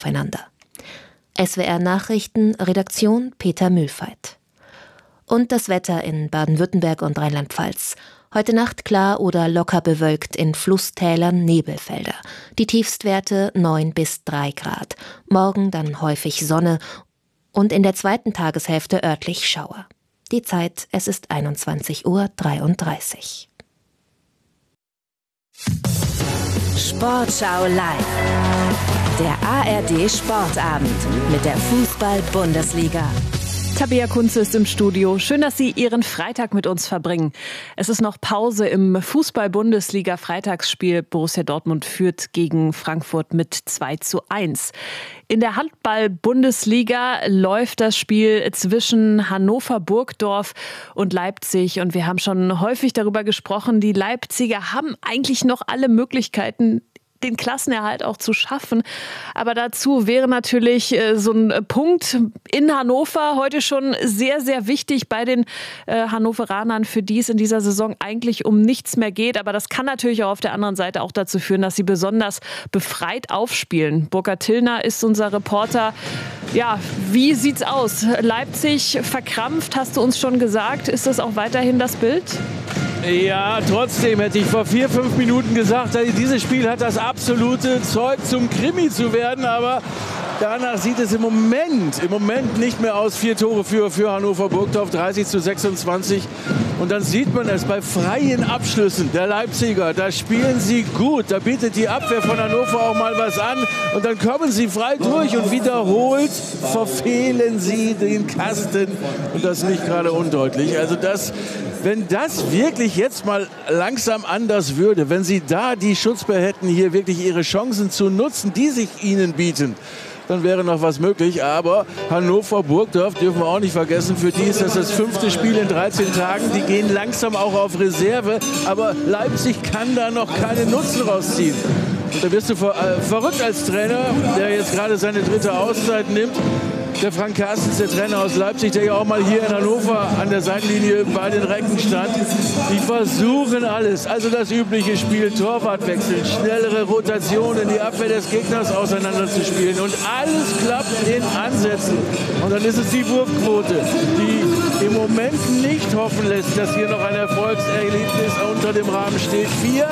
aufeinander. SWR Nachrichten, Redaktion Peter Mühlfeit. Und das Wetter in Baden-Württemberg und Rheinland-Pfalz. Heute Nacht klar oder locker bewölkt, in Flusstälern Nebelfelder. Die Tiefstwerte 9 bis 3 Grad. Morgen dann häufig Sonne und in der zweiten Tageshälfte örtlich Schauer. Die Zeit, es ist 21:33 Uhr. Sportschau live. Der ARD Sportabend mit der Fußball-Bundesliga. Tabea Kunze ist im Studio. Schön, dass Sie Ihren Freitag mit uns verbringen. Es ist noch Pause im Fußball-Bundesliga-Freitagsspiel. Borussia Dortmund führt gegen Frankfurt mit 2:1. In der Handball-Bundesliga läuft das Spiel zwischen Hannover-Burgdorf und Leipzig. Und wir haben schon häufig darüber gesprochen, die Leipziger haben eigentlich noch alle Möglichkeiten, den Klassenerhalt auch zu schaffen. Aber dazu wäre natürlich so ein Punkt in Hannover heute schon sehr, sehr wichtig bei den Hannoveranern, für die es in dieser Saison eigentlich um nichts mehr geht. Aber das kann natürlich auch auf der anderen Seite auch dazu führen, dass sie besonders befreit aufspielen. Burkhard Tillner ist unser Reporter. Ja, wie sieht's aus? Leipzig verkrampft, hast du uns schon gesagt. Ist das auch weiterhin das Bild? Ja, trotzdem hätte ich vor 4-5 Minuten gesagt, dieses Spiel hat das absolute Zeug zum Krimi zu werden, aber danach sieht es im Moment nicht mehr aus. 4 Tore für Hannover Burgdorf, 30:26. Und dann sieht man es bei freien Abschlüssen der Leipziger. Da spielen sie gut, da bietet die Abwehr von Hannover auch mal was an. Und dann kommen sie frei durch und wiederholt verfehlen sie den Kasten. Und das nicht gerade undeutlich. Also wenn das wirklich jetzt mal langsam anders würde, wenn sie da die Schutzwehr hätten, hier wirklich ihre Chancen zu nutzen, die sich ihnen bieten, dann wäre noch was möglich. Aber Hannover-Burgdorf dürfen wir auch nicht vergessen. Für die ist das 5. Spiel in 13 Tagen. Die gehen langsam auch auf Reserve. Aber Leipzig kann da noch keinen Nutzen rausziehen. Und da wirst du verrückt als Trainer, der jetzt gerade seine 3. Auszeit nimmt. Der Frank Carstens, der Trainer aus Leipzig, der ja auch mal hier in Hannover an der Seitenlinie bei den Recken stand. Die versuchen alles. Also das übliche Spiel, Torwartwechsel, schnellere Rotationen, die Abwehr des Gegners auseinanderzuspielen. Und alles klappt in Ansätzen. Und dann ist es die Wurfquote, die im Moment nicht hoffen lässt, dass hier noch ein Erfolgserlebnis unter dem Rahmen steht.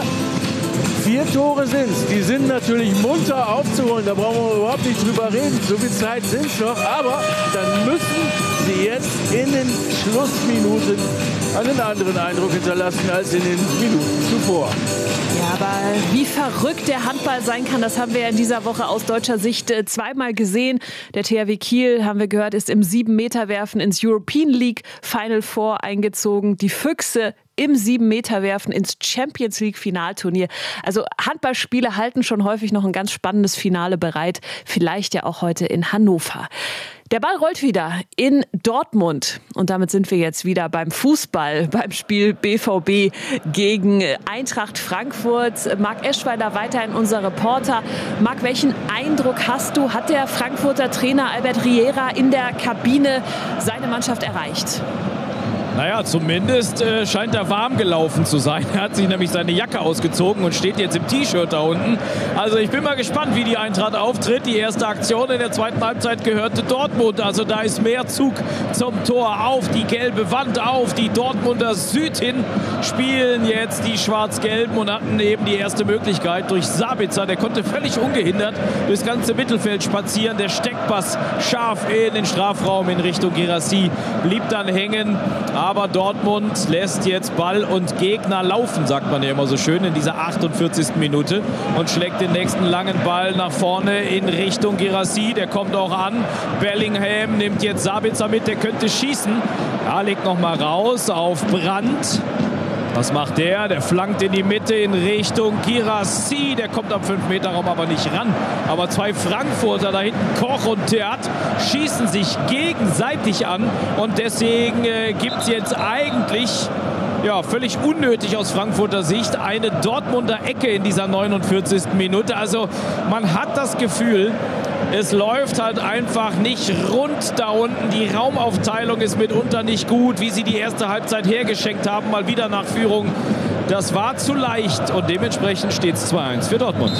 4 Tore sind es. Die sind natürlich munter aufzuholen. Da brauchen wir überhaupt nicht drüber reden. So viel Zeit sind es noch. Aber dann müssen sie jetzt in den Schlussminuten einen anderen Eindruck hinterlassen als in den Minuten zuvor. Ja, aber wie verrückt der Handball sein kann, das haben wir ja in dieser Woche aus deutscher Sicht zweimal gesehen. Der THW Kiel, haben wir gehört, ist im 7-Meter-Werfen ins European League Final Four eingezogen. Die Füchse im 7-Meter-Werfen ins Champions League Finalturnier. Also Handballspiele halten schon häufig noch ein ganz spannendes Finale bereit. Vielleicht ja auch heute in Hannover. Der Ball rollt wieder in Dortmund. Und damit sind wir jetzt wieder beim Fußball, beim Spiel BVB gegen Eintracht Frankfurt. Marc Eschweiler weiterhin unser Reporter. Marc, welchen Eindruck hast du? Hat der Frankfurter Trainer Albert Riera in der Kabine seine Mannschaft erreicht? Naja, zumindest scheint er warm gelaufen zu sein. Er hat sich nämlich seine Jacke ausgezogen und steht jetzt im T-Shirt da unten. Also ich bin mal gespannt, wie die Eintracht auftritt. Die erste Aktion in der zweiten Halbzeit gehörte Dortmund. Also da ist mehr Zug zum Tor. Auf die gelbe Wand, auf die Dortmunder Süd hin. Spielen jetzt die Schwarz-Gelben und hatten eben die erste Möglichkeit durch Sabitzer. Der konnte völlig ungehindert durchs ganze Mittelfeld spazieren. Der Steckpass scharf in den Strafraum in Richtung Guirassy. Blieb dann hängen. Aber Dortmund lässt jetzt Ball und Gegner laufen, sagt man ja immer so schön, in dieser 48. Minute. Und schlägt den nächsten langen Ball nach vorne in Richtung Guirassy. Der kommt auch an. Bellingham nimmt jetzt Sabitzer mit, der könnte schießen. Ja, legt nochmal raus auf Brandt. Was macht der? Der flankt in die Mitte in Richtung Guirassy. Der kommt am 5-Meter-Raum aber nicht ran. Aber 2 Frankfurter da hinten, Koch und Theat, schießen sich gegenseitig an. Und deswegen gibt es jetzt eigentlich völlig unnötig aus Frankfurter Sicht eine Dortmunder Ecke in dieser 49. Minute. Also man hat das Gefühl, es läuft halt einfach nicht rund da unten. Die Raumaufteilung ist mitunter nicht gut, wie sie die erste Halbzeit hergeschenkt haben. Mal wieder nach Führung. Das war zu leicht und dementsprechend steht es 2-1 für Dortmund.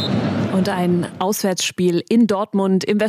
Und ein Auswärtsspiel in Dortmund im